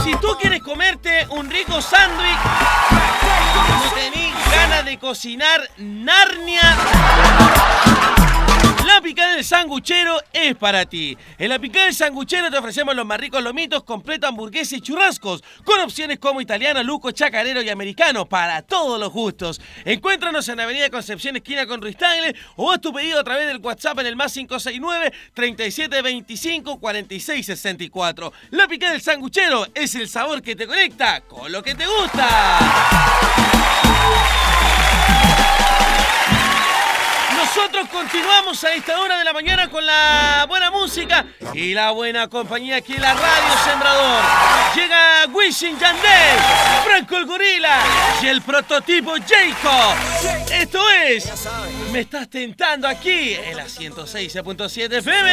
Si tú quieres comerte un rico sándwich, no tenés ganas de cocinar Narnia, La Picada del Sanguchero es para ti. En La Picada del Sanguchero te ofrecemos los más ricos lomitos, completo, hamburguesas y churrascos, con opciones como italiano, luco, chacarero y americano, para todos los gustos. Encuéntranos en Avenida Concepción, esquina con Ruiz Tagle, o haz tu pedido a través del WhatsApp en el más 569-3725-4664. La Picada del Sanguchero es el sabor que te conecta con lo que te gusta. Nosotros continuamos a esta hora de la mañana con la buena música y la buena compañía aquí en la Radio Sembrador. Llega Wisin Yandel, Franco el Gorila y el prototipo Jacob. Esto es Me Estás Tentando aquí en la 106.7 FM.